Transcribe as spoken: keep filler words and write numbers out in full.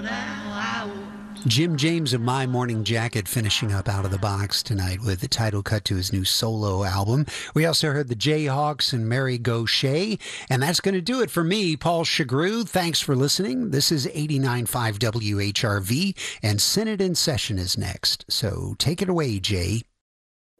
Jim James of My Morning Jacket finishing up Out of the Box tonight with the title cut to his new solo album. We also heard the Jayhawks and Mary Gauthier. And that's going to do it for me, Paul Chagru. Thanks for listening. This is eighty-nine point five W H R V, and Senate in Session is next. So take it away, Jay.